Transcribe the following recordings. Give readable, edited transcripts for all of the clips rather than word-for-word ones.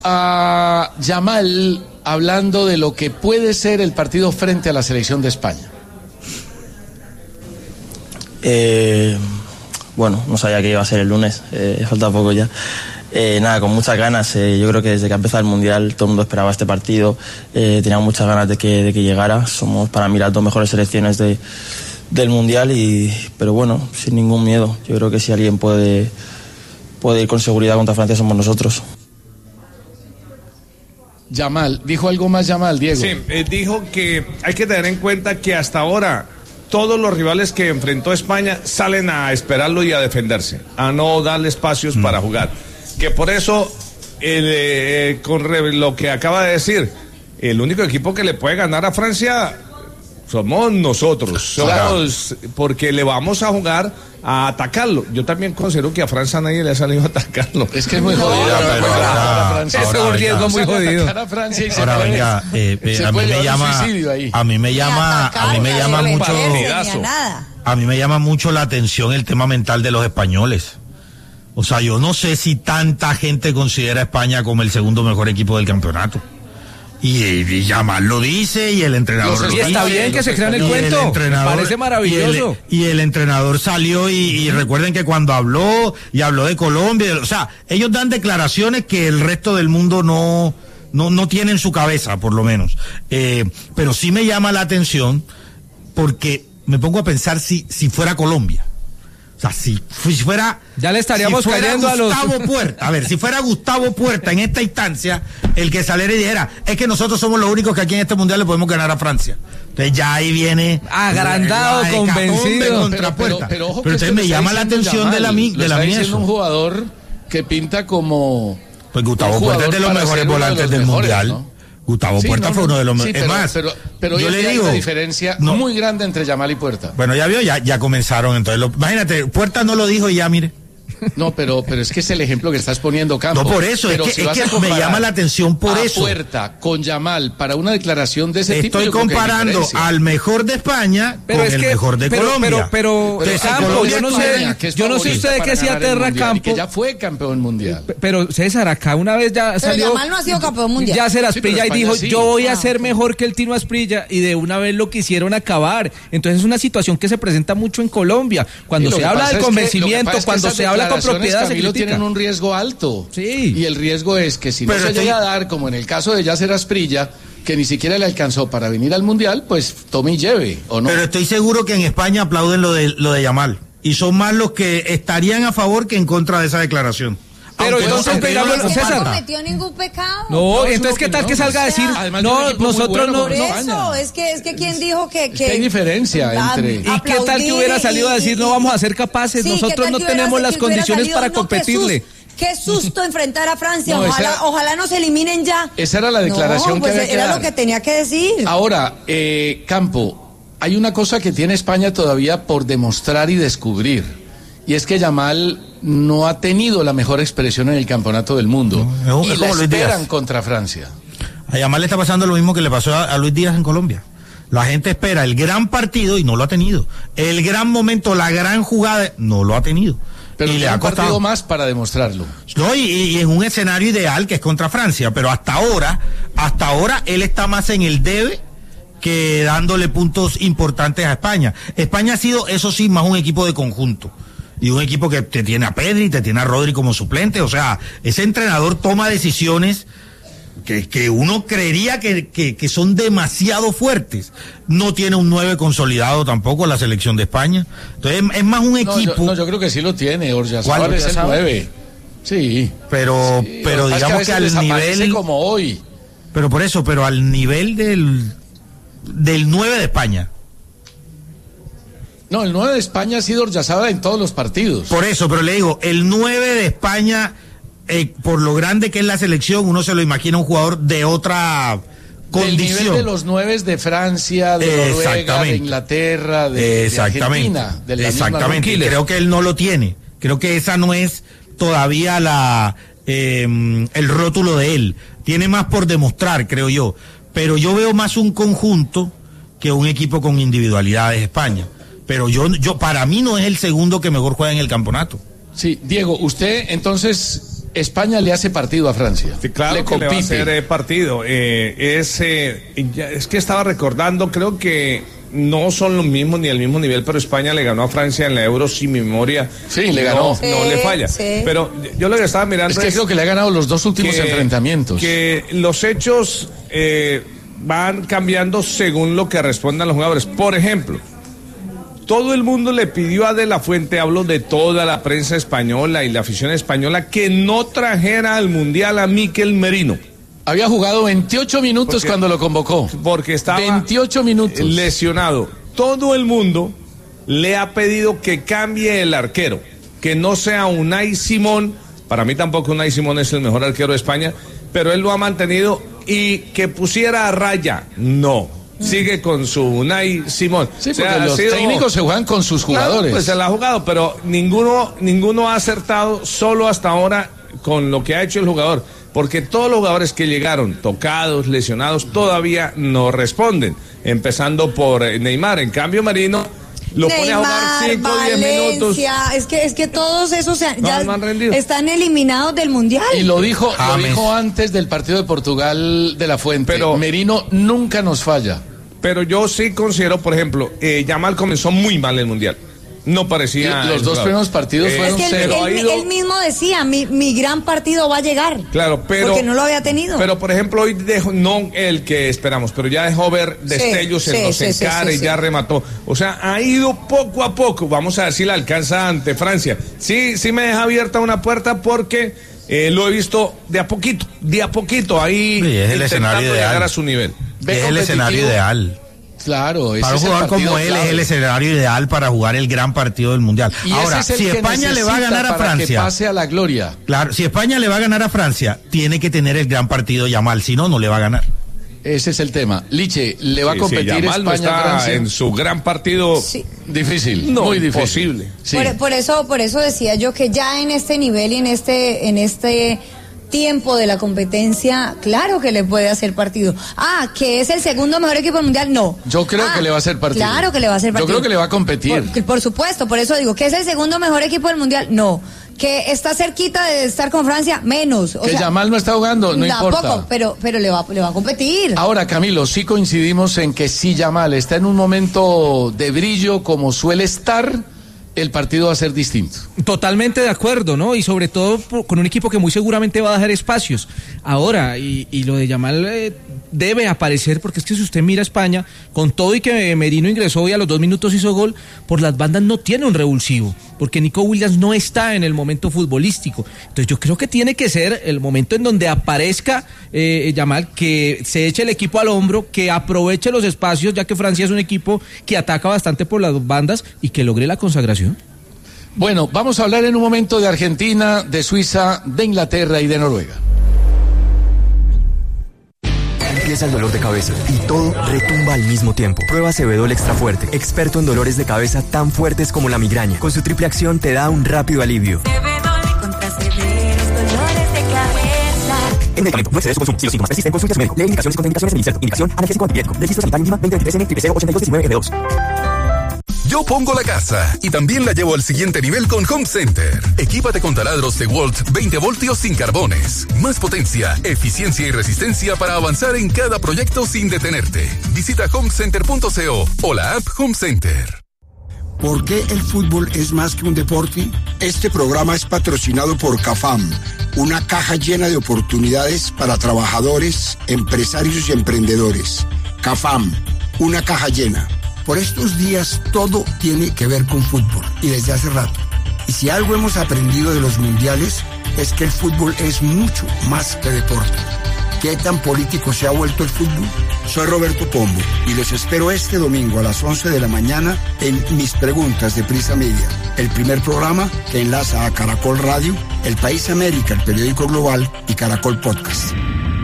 A Yamal hablando de lo que puede ser el partido frente a la selección de España. Bueno, no sabía que iba a ser el lunes, falta poco ya. Nada, con muchas ganas. Yo creo que desde que ha empezado el Mundial todo el mundo esperaba este partido. Tenía muchas ganas de que llegara. Somos para mí las dos mejores selecciones del Mundial, pero bueno, sin ningún miedo. Yo creo que si alguien puede ir con seguridad contra Francia somos nosotros. Yamal, ¿dijo algo más Yamal, Diego? Sí, dijo que hay que tener en cuenta que hasta ahora todos los rivales que enfrentó España salen a esperarlo y a defenderse, a no darle espacios para jugar. Que por eso, con lo que acaba de decir, el único equipo que le puede ganar a Francia somos nosotros, porque le vamos a jugar a atacarlo. Yo también considero que a Francia nadie le ha salido a atacarlo. Es que es muy jodido. Es muy jodido. Ahora venga, a mí me llama mucho la atención el tema mental de los españoles. O sea, yo no sé si tanta gente considera a España como el segundo mejor equipo del campeonato. Y Yamal lo dice, y el entrenador lo dice. Y está bien que se crean el cuento, me parece maravilloso. Y el entrenador salió y recuerden que cuando habló de Colombia, o sea, ellos dan declaraciones que el resto del mundo no tiene en su cabeza, por lo menos. Pero sí me llama la atención porque me pongo a pensar si fuera Colombia. O sea, si fuera... Ya le estaríamos cayendo a los... Gustavo Puerta, a ver, si fuera Gustavo Puerta en esta instancia, el que saliera y dijera, es que nosotros somos los únicos que aquí en este mundial le podemos ganar a Francia. Entonces ya ahí viene... agrandado, convencido. Contra Puerta. Pero ojo, pero entonces me llama la atención Yamal, de la mía eso. Un jugador que pinta como... Pues Gustavo Puerta es de los mejores volantes del mundial, ¿no? Gustavo Puerta fue uno de los mejores. Sí, es más, pero yo le digo, hay una diferencia muy grande entre Yamal y Puerta. Bueno, ya vio, ya comenzaron. Entonces, imagínate, Puerta no lo dijo y ya, mire. No, pero es que es el ejemplo que estás poniendo, Campo. No, por eso, pero es que me llama la atención por eso. Puerta con Yamal para una declaración de ese tipo. Estoy comparando al mejor de España con el mejor de Colombia. Pero Campo, yo no sé usted de qué se aterra, Campo. Que ya fue campeón mundial. Pero César, acá una vez ya salió. Pero Yamal no ha sido campeón mundial. Ya se Asprilla y dijo, yo voy a ser mejor que el Tino Asprilla, y de una vez lo quisieron acabar. Entonces es una situación que se presenta mucho en Colombia. Cuando se habla de convencimiento, cuando se habla con propiedad, se critica. Tienen un riesgo alto. Sí. Y el riesgo es que si no se llega a dar, como en el caso de Yasser Asprilla, que ni siquiera le alcanzó para venir al mundial, pues tome y lleve, ¿o no? Pero estoy seguro que en España aplauden lo de Yamal. Y son más los que estarían a favor que en contra de esa declaración. Pero entonces, César, no cometió ningún pecado. No, entonces qué tal que salga a decir, no, nosotros no. Por eso, es que quien dijo que hay diferencia entre. ¿Y qué tal que hubiera salido a decir, no vamos a ser capaces, nosotros no tenemos las condiciones para competirle? Qué susto enfrentar a Francia, ojalá nos eliminen ya. Esa era la declaración que había que era dar. lo que tenía que decir. Ahora, Campo, hay una cosa que tiene España todavía por demostrar y descubrir, y es que Yamal no ha tenido la mejor expresión en el campeonato del mundo, y la esperan contra Francia. A Yamal le está pasando lo mismo que le pasó a Luis Díaz en Colombia. La gente espera el gran partido y no lo ha tenido. El gran momento, la gran jugada, no lo ha tenido. Pero le ha costado más para demostrarlo. No, y en un escenario ideal que es contra Francia, pero hasta ahora él está más en el debe que dándole puntos importantes a España. España ha sido, eso sí, más un equipo de conjunto. Y un equipo que te tiene a Pedri, te tiene a Rodri como suplente. O sea, ese entrenador toma decisiones que uno creería que son demasiado fuertes. No tiene un 9 consolidado tampoco la selección de España. Entonces es más un equipo. Yo creo que sí lo tiene, Oyarzabal es el 9. Sí. Pero digamos que al nivel como hoy. Pero al nivel del 9 de España. No, el 9 de España ha sido Oyarzabal en todos los partidos. Por eso, pero le digo, el 9 de España, por lo grande que es la selección, uno se lo imagina un jugador de otra condición. Del nivel de los 9 de Francia, de Noruega, de Inglaterra, de Argentina. Exactamente. Creo que él no lo tiene. Creo que esa no es todavía el rótulo de él. Tiene más por demostrar, creo yo. Pero yo veo más un conjunto que un equipo con individualidades España. Pero yo para mí no es el segundo que mejor juega en el campeonato. Sí, Diego, usted entonces España le hace partido a Francia. Sí, claro, le compite. Le va a hacer partido. Es que estaba recordando, creo que no son los mismos ni el mismo nivel, pero España le ganó a Francia en la Euro, si mi memoria le ganó. No le falla. Sí. Pero yo lo que estaba mirando es que creo que le ha ganado los 2 últimos enfrentamientos. Que los hechos van cambiando según lo que respondan los jugadores. Por ejemplo, todo el mundo le pidió a De la Fuente, hablo de toda la prensa española y la afición española, que no trajera al Mundial a Mikel Merino. Había jugado 28 minutos cuando lo convocó. Porque estaba 28 minutos lesionado. Todo el mundo le ha pedido que cambie el arquero, que no sea Unai Simón. Para mí tampoco Unai Simón es el mejor arquero de España, pero él lo ha mantenido, y que pusiera a Raya. No. Sigue con su Unai Simón. Sí, porque los técnicos se juegan con sus jugadores. Claro, pues se la ha jugado, pero ninguno ha acertado solo hasta ahora con lo que ha hecho el jugador. Porque todos los jugadores que llegaron tocados, lesionados, todavía no responden. Empezando por Neymar. En cambio, Merino lo pone a jugar 5 o 10 minutos. Es que todos esos ya están eliminados del Mundial. Y lo dijo antes del partido de Portugal De la Fuente. Pero Merino nunca nos falla. Pero yo sí considero, por ejemplo, Yamal comenzó muy mal el Mundial. No parecía. Los 2 primeros partidos fueron cero. Él mismo decía, mi gran partido va a llegar. Claro, pero. Porque no lo había tenido. Pero, por ejemplo, hoy dejó, no el que esperamos, pero ya dejó ver destellos en los encares, ya remató. O sea, ha ido poco a poco. Vamos a ver si la alcanza ante Francia. Sí me deja abierta una puerta porque lo he visto de a poquito. Ahí es el escenario ideal. Llegar a su nivel. Es el escenario ideal. Claro, para un jugador como él es el escenario ideal para jugar el gran partido del Mundial. Y ahora, si España le va a ganar a Francia, que pase a la gloria. Claro, si España le va a ganar a Francia, tiene que tener el gran partido Yamal, si no le va a ganar. Ese es el tema. Liche, ¿le va a competir Yamal España no a Francia? En su gran partido difícil, no, muy difícil. Imposible. Sí. Por eso decía yo que ya en este nivel y en este tiempo de la competencia, claro que le puede hacer partido. Que es el segundo mejor equipo del Mundial, no. Yo creo que le va a hacer partido. Claro que le va a hacer partido. Yo creo que le va a competir. Por supuesto, por eso digo, que es el segundo mejor equipo del Mundial, no. Que está cerquita de estar con Francia, menos. Que Yamal no está jugando, no importa. Tampoco, pero le va a competir. Ahora, Camilo, sí coincidimos en que si Yamal está en un momento de brillo como suele estar, el partido va a ser distinto. Totalmente de acuerdo, ¿no? Y sobre todo con un equipo que muy seguramente va a dejar espacios. Ahora, y lo de Yamal debe aparecer, porque es que si usted mira a España, con todo y que Merino ingresó y a los 2 minutos hizo gol, por las bandas no tiene un revulsivo, porque Nico Williams no está en el momento futbolístico. Entonces yo creo que tiene que ser el momento en donde aparezca Yamal, que se eche el equipo al hombro, que aproveche los espacios, ya que Francia es un equipo que ataca bastante por las bandas y que logre la consagración. Bueno, vamos a hablar en un momento de Argentina, de Suiza, de Inglaterra y de Noruega. Empieza el dolor de cabeza y todo retumba al mismo tiempo. Prueba Cebedol Extra Fuerte, experto en dolores de cabeza tan fuertes como la migraña. Con su triple acción te da un rápido alivio. Cebedol contra severos dolores de cabeza. El medicamento no excede su consumo. Si los síntomas persisten, consulte a su médico. Lee indicaciones y contraindicaciones en el inserto. Indicación analgésico antipirético. Registro sanitario íntima 2023N008219F2. Yo pongo la casa y también la llevo al siguiente nivel con Home Center. Equípate con taladros DeWalt 20 voltios sin carbones. Más potencia, eficiencia y resistencia para avanzar en cada proyecto sin detenerte. Visita homecenter.co o la app Home Center. ¿Por qué el fútbol es más que un deporte? Este programa es patrocinado por CAFAM, una caja llena de oportunidades para trabajadores, empresarios y emprendedores. CAFAM, una caja llena. Por estos días todo tiene que ver con fútbol y desde hace rato. Y si algo hemos aprendido de los mundiales es que el fútbol es mucho más que deporte. ¿Qué tan político se ha vuelto el fútbol? Soy Roberto Pombo y los espero este domingo a las 11 de la mañana en Mis Preguntas de Prisa Media, el primer programa que enlaza a Caracol Radio, El País América, el periódico global y Caracol Podcast.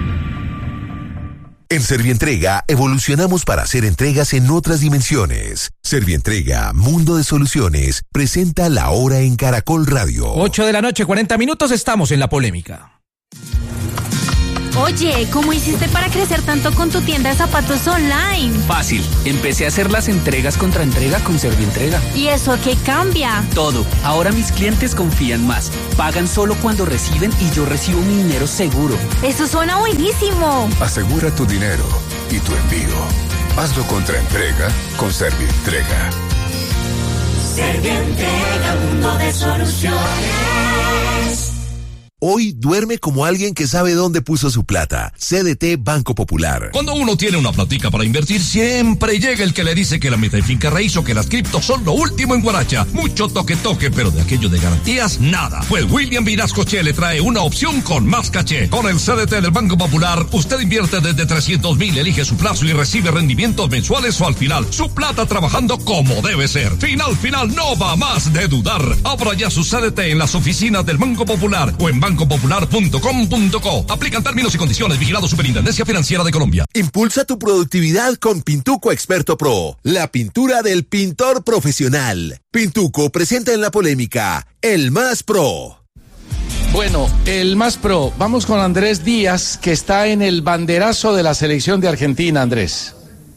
En Servientrega evolucionamos para hacer entregas en otras dimensiones. Servientrega, Mundo de Soluciones, presenta La Hora en Caracol Radio. 8 de la noche, 40 minutos, estamos en la polémica. Oye, ¿cómo hiciste para crecer tanto con tu tienda de zapatos online? Fácil, empecé a hacer las entregas contra entrega con Servientrega. ¿Y eso qué cambia? Todo, ahora mis clientes confían más, pagan solo cuando reciben y yo recibo mi dinero seguro. Eso suena buenísimo. Asegura tu dinero y tu envío. Hazlo contra entrega con Servientrega. Servientrega, mundo de soluciones. Hoy duerme como alguien que sabe dónde puso su plata. CDT Banco Popular. Cuando uno tiene una platica para invertir, siempre llega el que le dice que la meta en finca raíz o que las criptos son lo último en guaracha. Mucho toque, pero de aquello de garantías, nada. Pues William Vinascoche le trae una opción con más caché. Con el CDT del Banco Popular, usted invierte desde 300,000, elige su plazo y recibe rendimientos mensuales o al final. Su plata trabajando como debe ser. Final, no va más de dudar. Abra ya su CDT en las oficinas del Banco Popular o en bancopopular.com.co. Aplican términos y condiciones. Vigilado Superintendencia Financiera de Colombia. Impulsa tu productividad con Pintuco Experto Pro, la pintura del pintor profesional. Pintuco presenta en la polémica el más pro. Bueno, el más pro. Vamos con Andrés Díaz, que está en el banderazo de la selección de Argentina. Andrés.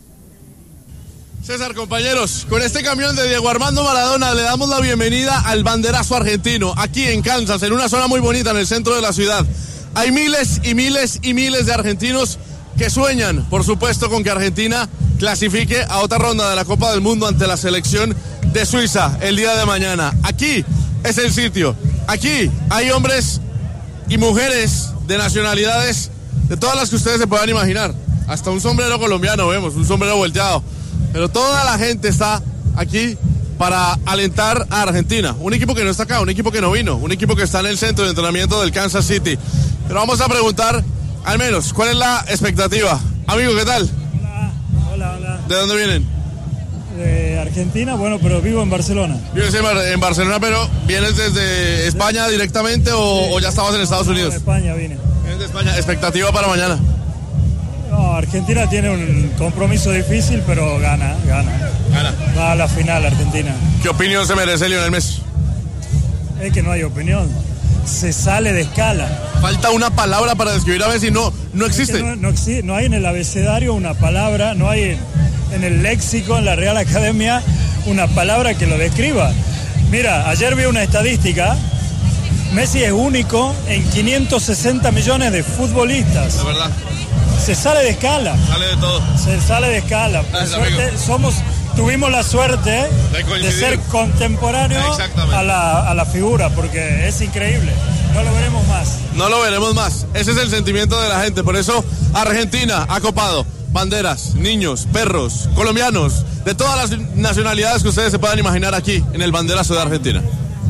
César, compañeros, con este camión de Diego Armando Maradona le damos la bienvenida al banderazo argentino, aquí en Kansas, en una zona muy bonita en el centro de la ciudad. Hay miles y miles y miles de argentinos que sueñan, por supuesto, con que Argentina clasifique a otra ronda de la Copa del Mundo ante la selección de Suiza el día de mañana. Aquí es el sitio, aquí hay hombres y mujeres de nacionalidades de todas las que ustedes se puedan imaginar. Hasta un sombrero colombiano vemos, un sombrero volteado. Pero toda la gente está aquí para alentar a Argentina. Un equipo que no está acá, un equipo que no vino, un equipo que está en el centro de entrenamiento del Kansas City. Pero vamos a preguntar, al menos, ¿cuál es la expectativa? Amigo, ¿qué tal? Hola. ¿De dónde vienen? De Argentina, bueno, pero vivo en Barcelona. ¿Vives en Barcelona, pero vienes desde España directamente o ya estabas en Estados Unidos? De España vine. ¿Vienes de España? ¿Expectativa para mañana? No, Argentina tiene un compromiso difícil, pero gana. Va a la final Argentina. ¿Qué opinión se merece Lionel Messi? Es que no hay opinión. Se sale de escala. Falta una palabra para describir a Messi, no existe. Es que no hay en el abecedario una palabra, no hay en el léxico, en la Real Academia, una palabra que lo describa. Mira, ayer vi una estadística. Messi es único en 560 millones de futbolistas. Es verdad. Se sale de escala. Sale de todo. Se sale de escala. Por suerte, tuvimos la suerte de ser contemporáneos a la figura, porque es increíble. No lo veremos más. No lo veremos más. Ese es el sentimiento de la gente. Por eso Argentina ha copado banderas, niños, perros, colombianos, de todas las nacionalidades que ustedes se puedan imaginar aquí en el banderazo de Argentina.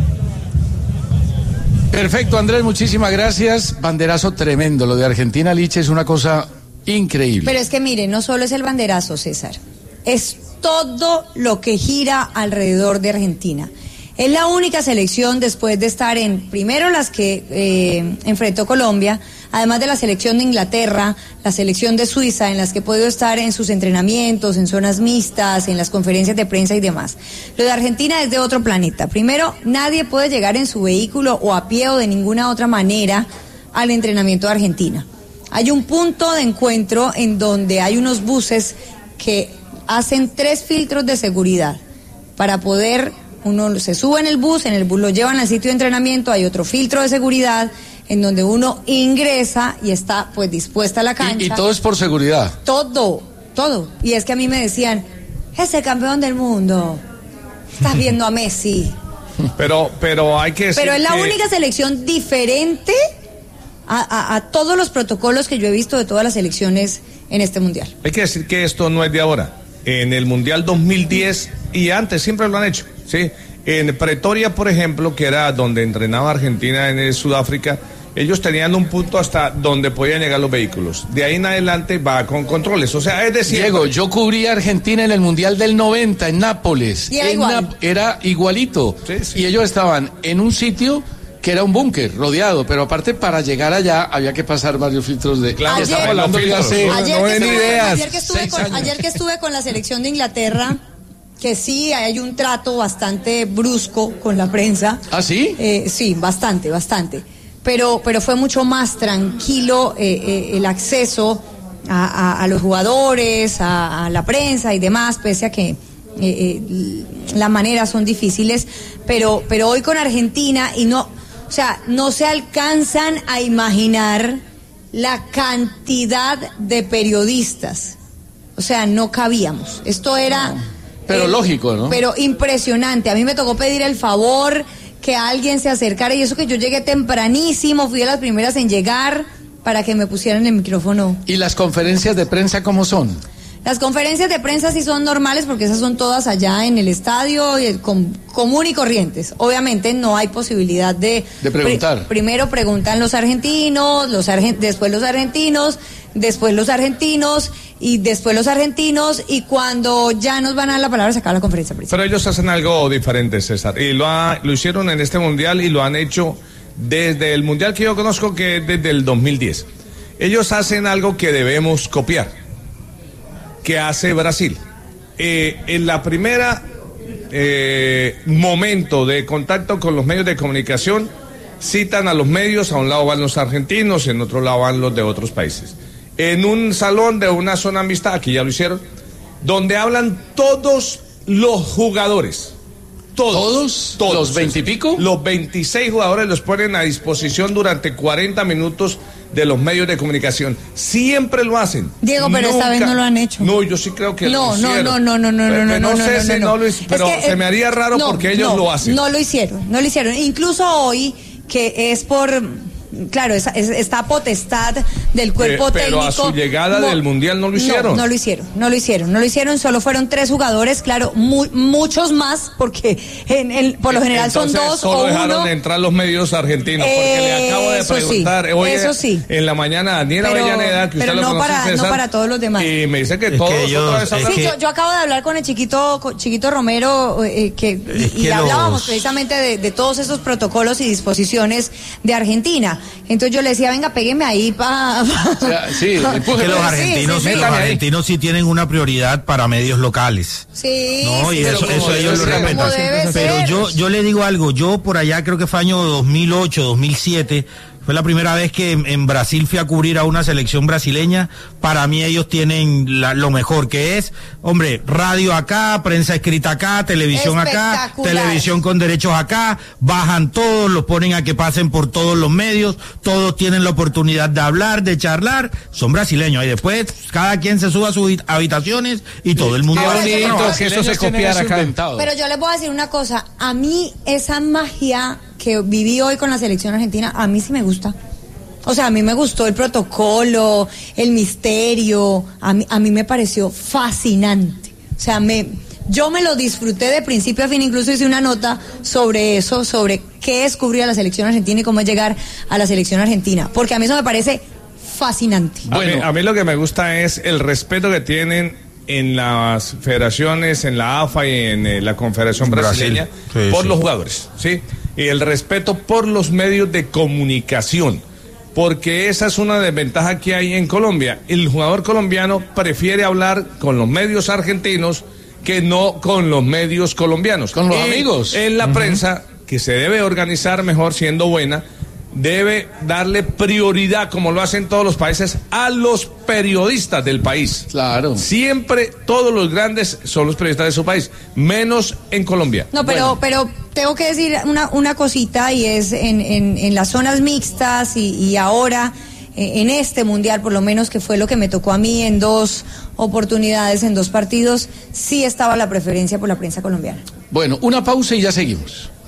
Perfecto, Andrés, muchísimas gracias. Banderazo tremendo. Lo de Argentina, Liche, es una cosa increíble. Pero es que mire, no solo es el banderazo, César, es todo lo que gira alrededor de Argentina. Es la única selección después de estar en, primero las que enfrentó Colombia, además de la selección de Inglaterra, la selección de Suiza, en las que he podido estar en sus entrenamientos, en zonas mixtas, en las conferencias de prensa y demás. Lo de Argentina es de otro planeta. Primero, nadie puede llegar en su vehículo o a pie o de ninguna otra manera al entrenamiento de Argentina. Hay un punto de encuentro en donde hay unos buses que hacen 3 filtros de seguridad para poder... Uno se sube en el bus lo llevan al sitio de entrenamiento, hay otro filtro de seguridad en donde uno ingresa y está pues dispuesta a la cancha. Y todo es por seguridad. Todo. Y es que a mí me decían, ese campeón del mundo, estás viendo a Messi. Pero hay que decir Pero es la única selección diferente a todos los protocolos que yo he visto de todas las selecciones en este mundial. Hay que decir que esto no es de ahora. En el Mundial 2010 y antes siempre lo han hecho, ¿sí? En Pretoria, por ejemplo, que era donde entrenaba Argentina en Sudáfrica, ellos tenían un punto hasta donde podían llegar los vehículos. De ahí en adelante va con controles. O sea, es decir... Diego, yo cubrí a Argentina en el Mundial del 90 en Nápoles. Y era igualito. Sí. Y ellos estaban en un sitio que era un búnker rodeado, pero aparte para llegar allá había que pasar varios filtros de... Claro, ayer que estuve con la selección de Inglaterra, que sí hay un trato bastante brusco con la prensa. ¿Ah, sí? Sí, bastante. pero fue mucho más tranquilo el acceso a los jugadores, a la prensa y demás, pese a que las maneras son difíciles, pero hoy con Argentina no se alcanzan a imaginar la cantidad de periodistas. O sea, no cabíamos. Esto era... Pero lógico, ¿no? Pero impresionante. A mí me tocó pedir el favor que alguien se acercara, y eso que yo llegué tempranísimo, fui de las primeras en llegar para que me pusieran el micrófono. ¿Y las conferencias de prensa cómo son? Las conferencias de prensa sí son normales porque esas son todas allá en el estadio común y corrientes. Obviamente no hay posibilidad de preguntar. Primero preguntan los argentinos, después los argentinos, después los argentinos y después los argentinos, y cuando ya nos van a dar la palabra se acaba la conferencia de prensa. Pero ellos hacen algo diferente, César, y lo hicieron en este mundial y lo han hecho desde el mundial que yo conozco, que es desde el 2010. Ellos hacen algo que debemos copiar, que hace Brasil. En la primera momento de contacto con los medios de comunicación, citan a los medios, a un lado van los argentinos, en otro lado van los de otros países. En un salón de una zona mixta, aquí ya lo hicieron, donde hablan todos los jugadores. ¿Todos? ¿Los 20 y pico? Los 26 jugadores los ponen a disposición durante 40 minutos de los medios de comunicación. Siempre lo hacen. Diego, pero esta vez no lo han hecho. No, yo sí creo que lo hicieron. Pero se me haría raro porque ellos lo hacen. No lo hicieron. Incluso hoy, que es por... Claro, está potestad del cuerpo técnico. Pero a su llegada del Mundial no lo hicieron. No lo hicieron, solo fueron 3 jugadores, claro, muchos más, porque por lo general son 2 solo o 1. Dejaron de entrar los medios argentinos, porque le acabo de preguntar hoy en la mañana a Daniel Avellaneda, que usted lo conoce, César, no para todos los demás. Y me dice que todos yo acabo de hablar con el chiquito Romero, y hablábamos precisamente de todos esos protocolos y disposiciones de Argentina. Entonces yo le decía, venga, pégueme ahí que los argentinos sí tienen una prioridad para medios locales. Sí. No, y eso ellos lo respetan. Pero yo le digo algo, yo por allá creo que fue año 2008, 2007, fue la primera vez que en Brasil fui a cubrir a una selección brasileña. Para mí ellos tienen lo mejor, que es, hombre, radio acá, prensa escrita acá, televisión acá, televisión con derechos acá, bajan todos, los ponen a que pasen por todos los medios, todos tienen la oportunidad de hablar, de charlar, son brasileños, y después cada quien se sube a sus habitaciones y todo el mundo... que eso se copiara acá. Pero yo les voy a decir una cosa, a mí esa magia que viví hoy con la selección argentina, a mí sí me gusta. O sea, a mí me gustó el protocolo, el misterio, a mí me pareció fascinante. O sea, yo me lo disfruté de principio a fin, incluso hice una nota sobre eso, sobre qué descubrir a la selección argentina y cómo llegar a la selección argentina, porque a mí eso me parece fascinante. A mí lo que me gusta es el respeto que tienen en las federaciones, en la AFA y en la Confederación Brasileña, por los jugadores, ¿sí? Y el respeto por los medios de comunicación, porque esa es una desventaja que hay en Colombia. El jugador colombiano prefiere hablar con los medios argentinos que no con los medios colombianos. Con los amigos. En la prensa, que se debe organizar mejor siendo buena, debe darle prioridad, como lo hacen todos los países, a los periodistas del país. Claro. Siempre todos los grandes son los periodistas de su país, menos en Colombia. No, pero tengo que decir una cosita, y es en las zonas mixtas y ahora en este mundial, por lo menos, que fue lo que me tocó a mí en 2 oportunidades, en 2 partidos, sí estaba la preferencia por la prensa colombiana. Bueno, una pausa y ya seguimos.